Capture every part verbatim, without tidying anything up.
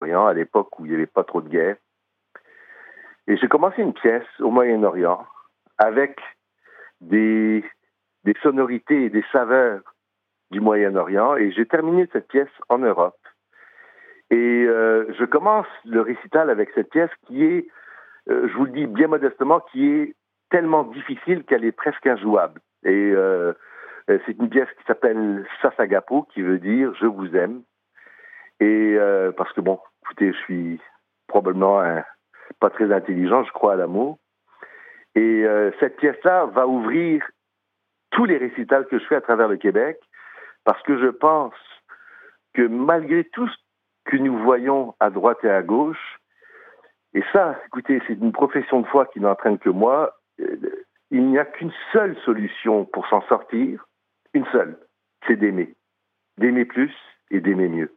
Moyen-Orient, à l'époque où il n'y avait pas trop de guerre. Et j'ai commencé une pièce au Moyen-Orient avec des, des sonorités et des saveurs du Moyen-Orient, et j'ai terminé cette pièce en Europe. Et euh, je commence le récital avec cette pièce qui est, euh, je vous le dis bien modestement, qui est tellement difficile qu'elle est presque injouable. Et euh, c'est une pièce qui s'appelle Sasagapo, qui veut dire « Je vous aime ». Et euh, parce que, bon, écoutez, je suis probablement un, pas très intelligent, je crois à l'amour. Et euh, cette pièce-là va ouvrir tous les récitals que je fais à travers le Québec, parce que je pense que malgré tout ce que nous voyons à droite et à gauche, et ça, écoutez, c'est une profession de foi qui n'entraîne que moi, euh, il n'y a qu'une seule solution pour s'en sortir, une seule, c'est d'aimer. D'aimer plus et d'aimer mieux.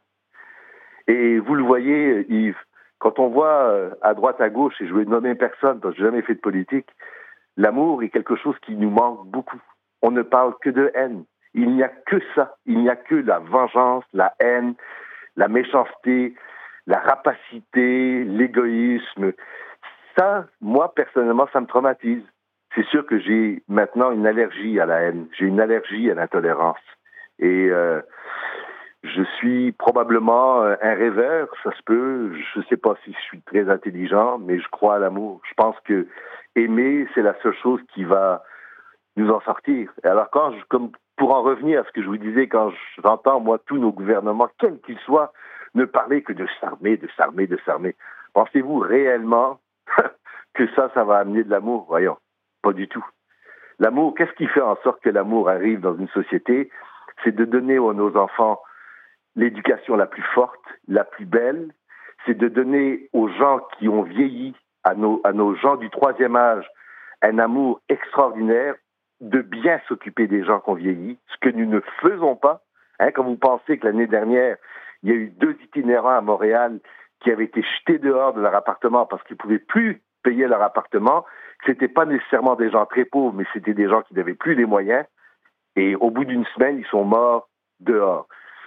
Et vous le voyez, Yves, quand on voit à droite, à gauche, et je ne vais nommer personne parce que je n'ai jamais fait de politique, l'amour est quelque chose qui nous manque beaucoup. On ne parle que de haine. Il n'y a que ça. Il n'y a que la vengeance, la haine, la méchanceté, la rapacité, l'égoïsme. Ça, moi, personnellement, ça me traumatise. C'est sûr que j'ai maintenant une allergie à la haine. J'ai une allergie à l'intolérance. Et euh, je suis probablement un rêveur, ça se peut. Je ne sais pas si je suis très intelligent, mais je crois à l'amour. Je pense que aimer, c'est la seule chose qui va nous en sortir. Et alors, quand je, comme pour en revenir à ce que je vous disais, quand j'entends, moi, tous nos gouvernements, quels qu'ils soient, ne parler que de s'armer, de s'armer, de s'armer, pensez-vous réellement que ça, ça va amener de l'amour? Voyons, pas du tout. L'amour, qu'est-ce qui fait en sorte que l'amour arrive dans une société? C'est de donner à nos enfants l'éducation la plus forte, la plus belle. C'est de donner aux gens qui ont vieilli, à nos, à nos gens du troisième âge, un amour extraordinaire, de bien s'occuper des gens qui ont vieilli, ce que nous ne faisons pas. Hein, quand vous pensez que l'année dernière, il y a eu deux itinérants à Montréal qui avaient été jetés dehors de leur appartement parce qu'ils ne pouvaient plus payer leur appartement, que ce n'étaient pas nécessairement des gens très pauvres, mais c'était des gens qui n'avaient plus les moyens. Et au bout d'une semaine, ils sont morts dehors.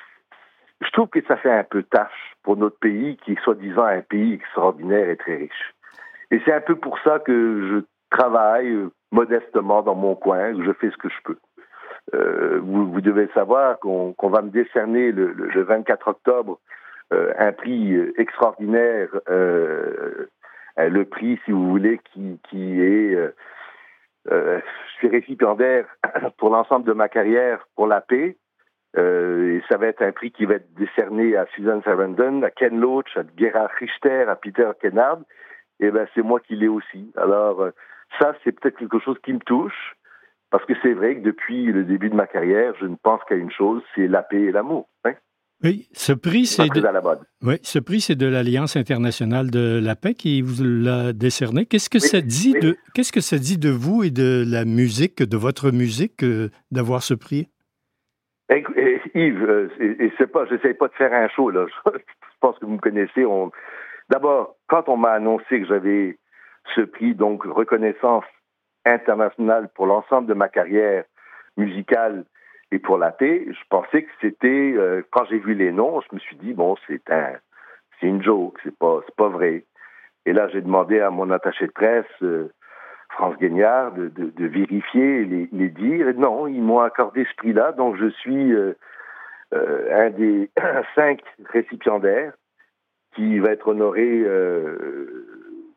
Je trouve que ça fait un peu tâche pour notre pays, qui est soi-disant un pays extraordinaire et très riche. Et c'est un peu pour ça que je travaille modestement dans mon coin, où je fais ce que je peux. Euh, vous, vous devez savoir qu'on, qu'on va me décerner le, le, le vingt-quatre octobre euh, un prix extraordinaire, euh, le prix, si vous voulez, qui, qui est... Euh, euh, je suis récipiendaire pour l'ensemble de ma carrière pour la paix. Euh, et ça va être un prix qui va être décerné à Susan Sarandon, à Ken Loach, à Gerhard Richter, à Peter Kennard. Et ben c'est moi qui l'ai aussi. Alors euh, ça, c'est peut-être quelque chose qui me touche, parce que c'est vrai que depuis le début de ma carrière, je ne pense qu'à une chose, c'est la paix et l'amour. Hein? Oui, ce prix, c'est, c'est de... à la mode. Oui, ce prix, c'est de l'Alliance internationale de la paix qui vous l'a décerné. Qu'est-ce que oui, ça dit oui. de, qu'est-ce que ça dit de vous et de la musique, de votre musique, euh, d'avoir ce prix? Et, et, Yves, euh, et, et c'est pas, j'essaie pas de faire un show là. Je pense que vous me connaissez. On... D'abord, quand on m'a annoncé que j'avais ce prix, donc reconnaissance internationale pour l'ensemble de ma carrière musicale et pour la paix, je pensais que c'était, euh, quand j'ai vu les noms, je me suis dit bon, c'est un, c'est une joke, c'est pas, c'est pas vrai. Et là, j'ai demandé à mon attaché de presse. Euh, France Guignard, de, de, de vérifier les, les dires. Et non, ils m'ont accordé ce prix-là, donc je suis euh, euh, un des cinq récipiendaires qui va être honoré euh,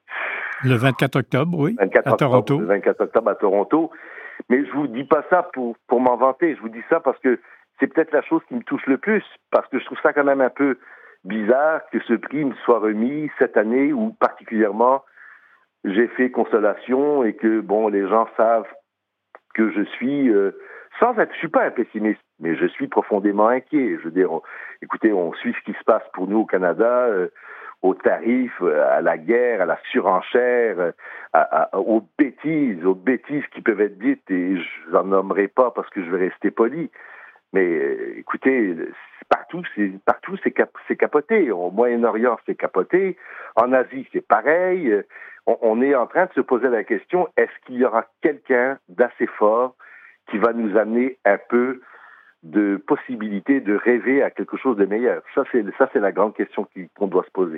le vingt-quatre octobre, oui, vingt-quatre à octobre, Toronto. Le vingt-quatre octobre à Toronto. Mais je vous dis pas ça pour, pour m'en vanter, je vous dis ça parce que c'est peut-être la chose qui me touche le plus, parce que je trouve ça quand même un peu bizarre que ce prix me soit remis cette année, où particulièrement j'ai fait consolation et que, bon, les gens savent que je suis, euh, sans être, je suis pas un pessimiste, mais je suis profondément inquiet. Je veux dire, on, écoutez, on suit ce qui se passe pour nous au Canada, euh, aux tarifs, à la guerre, à la surenchère, à, à, aux bêtises, aux bêtises qui peuvent être dites, et je n'en nommerai pas parce que je vais rester poli. Mais euh, écoutez, partout, c'est partout, c'est, cap, c'est capoté. Au Moyen-Orient, c'est capoté. En Asie, c'est pareil. On, on est en train de se poser la question, est-ce qu'il y aura quelqu'un d'assez fort qui va nous amener un peu de possibilité de rêver à quelque chose de meilleur? Ça, c'est, ça, c'est la grande question qu'on doit se poser.